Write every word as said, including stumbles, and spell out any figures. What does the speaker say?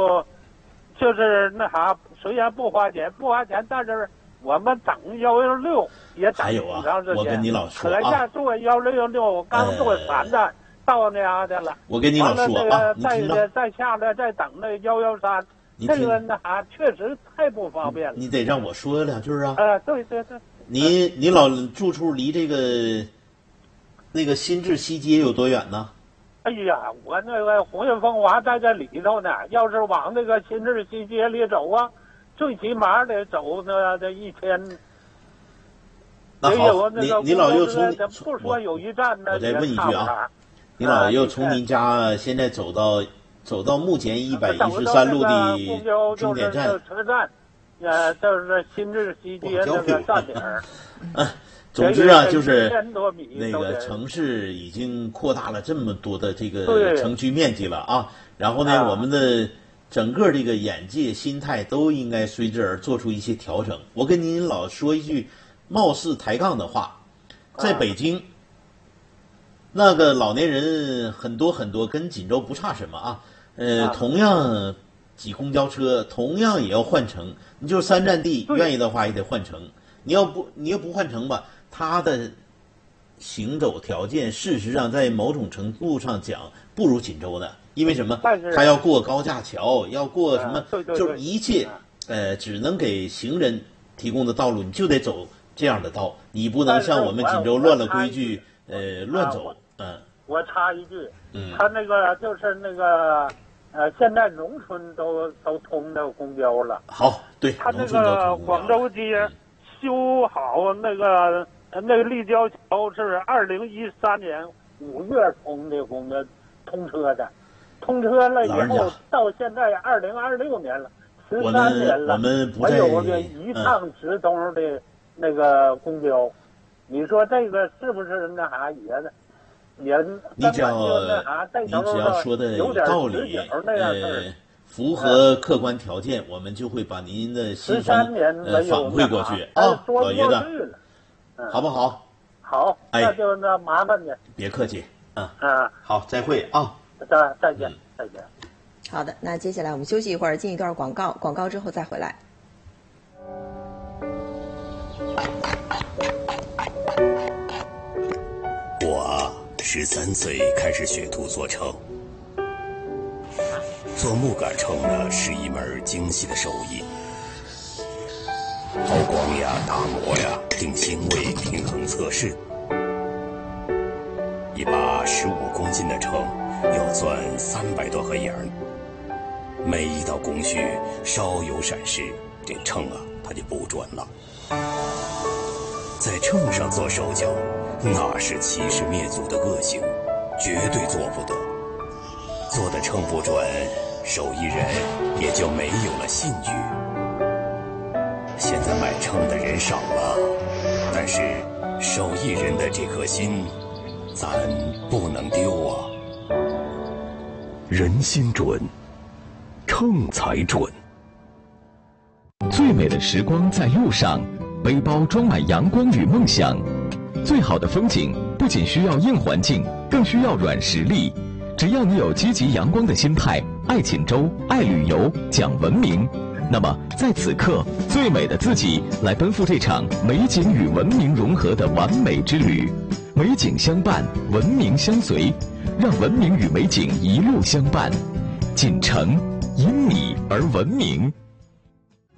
就就是那啥，虽然不花钱，不花钱，但是我们等幺幺六也等挺长时间。 我跟你老说啊， 可下坐幺六六刚坐三站、呃、到那嘎达了。 我跟你老说啊， 你听着， 再再下来再等那幺幺三，这个那啥确实太不方便了。 你得让我说两句啊。 呃，对对对。 你你老住处离这个那个新治西街有多远呢？ 哎呀，我那个红叶风华在这里头呢，要是往那个新治西街里走啊，最起码得走那这一天。 那好，你你老又从不说有一站呢， 我再问一句啊，你老又从您家现在走到走到目前一百一十三路的终点站车站，呃，就是新治西街那个站点儿。 嗯。总之啊，就是那个城市已经扩大了这么多的这个城区面积了啊。然后呢，我们的整个这个眼界、心态都应该随之而做出一些调整。我跟您老说一句貌似抬杠的话，在北京，那个老年人很多很多，跟锦州不差什么啊。呃，同样挤公交车，同样也要换乘。你就三站地，愿意的话也得换乘。你要不你要不换乘吧？他的行走条件，事实上在某种程度上讲不如锦州的，因为什么？他要过高架桥，要过什么？ 啊、对对对就是一切，呃，只能给行人提供的道路，你就得走这样的道，你不能像我们锦州乱了规矩，呃，乱走。嗯。 我插一句， 嗯， 他那个就是那个，呃，现在农村都都通那个公交了。 好，对， 他那个广州街、嗯、修好那个。那个立交桥是二零一三年五月通的公交通车的，通车了以后到现在二零二六年了，十三年了，没有个一趟直通的那个公交，嗯、你说这个是不是那啥也也你只要那啥你只要说的有道理，呃，符合客观条件，我们就会把您的心声呃反馈过去啊，老爷子。 嗯、 好不好？ 好，那就那麻烦你。 别客气，嗯嗯， 好，再会啊， 再再见，再见。 好的，那接下来我们休息一会儿，进一段广告，广告之后再回来。 我十三岁开始学徒做秤，做木杆秤呢是一门精细的手艺。抛光呀，打磨呀，定星位，平衡测试。一把十五公斤的秤要钻三百多盒眼儿，每一道工序稍有闪失，这秤啊它就不准了。在秤上做手脚，那是欺师灭祖的恶行，绝对做不得。做的秤不准，手艺人也就没有了信誉。现在买秤的人少了，但是手艺人的这颗心，咱不能丢啊！ 人心准，秤才准。最美的时光在路上，背包装满阳光与梦想。最好的风景不仅需要硬环境，更需要软实力。只要你有积极阳光的心态，爱锦州，爱旅游，讲文明。那么在此刻，最美的自己来奔赴这场美景与文明融合的完美之旅。美景相伴，文明相随，让文明与美景一路相伴。锦城因你而文明。